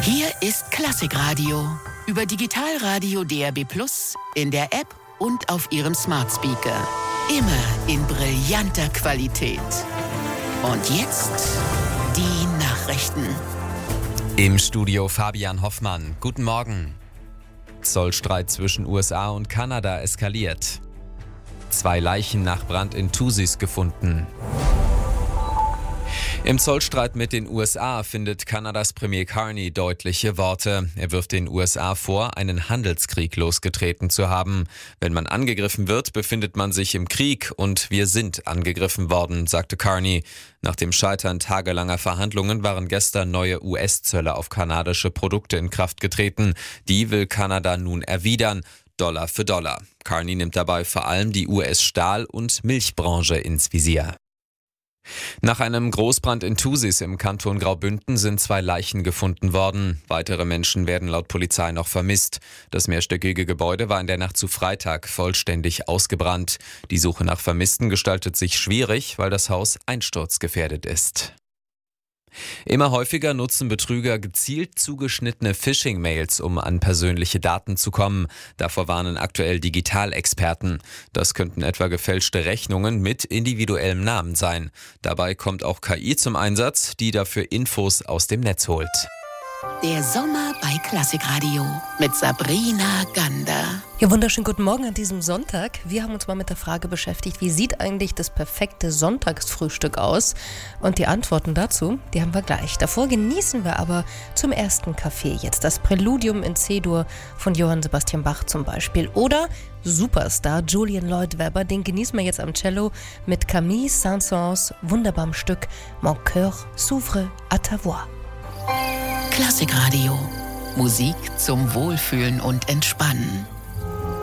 Hier ist Klassikradio. Über Digitalradio DAB+, in der App und auf Ihrem Smart Speaker. Immer in brillanter Qualität. Und jetzt die Nachrichten. Im Studio Fabian Hoffmann. Guten Morgen. Zollstreit zwischen USA und Kanada eskaliert. 2 Leichen nach Brand in Thusis gefunden. Im Zollstreit mit den USA findet Kanadas Premier Carney deutliche Worte. Er wirft den USA vor, einen Handelskrieg losgetreten zu haben. Wenn man angegriffen wird, befindet man sich im Krieg und wir sind angegriffen worden, sagte Carney. Nach dem Scheitern tagelanger Verhandlungen waren gestern neue US-Zölle auf kanadische Produkte in Kraft getreten. Die will Kanada nun erwidern, Dollar für Dollar. Carney nimmt dabei vor allem die US-Stahl- und Milchbranche ins Visier. Nach einem Großbrand in Thusis im Kanton Graubünden sind 2 Leichen gefunden worden. Weitere Menschen werden laut Polizei noch vermisst. Das mehrstöckige Gebäude war in der Nacht zu Freitag vollständig ausgebrannt. Die Suche nach Vermissten gestaltet sich schwierig, weil das Haus einsturzgefährdet ist. Immer häufiger nutzen Betrüger gezielt zugeschnittene Phishing-Mails, um an persönliche Daten zu kommen. Davor warnen aktuell Digitalexperten. Das könnten etwa gefälschte Rechnungen mit individuellem Namen sein. Dabei kommt auch KI zum Einsatz, die dafür Infos aus dem Netz holt. Der Sommer bei Klassikradio mit Sabrina Gander. Ja, wunderschönen guten Morgen an diesem Sonntag. Wir haben uns mal mit der Frage beschäftigt, wie sieht eigentlich das perfekte Sonntagsfrühstück aus? Und die Antworten dazu, die haben wir gleich. Davor genießen wir aber zum ersten Kaffee jetzt das Präludium in C-Dur von Johann Sebastian Bach zum Beispiel. Oder Superstar Julian Lloyd Webber, den genießen wir jetzt am Cello mit Camille Saint-Saëns wunderbarem Stück Mon cœur s'ouvre à ta voix. Klassikradio. Musik zum Wohlfühlen und Entspannen.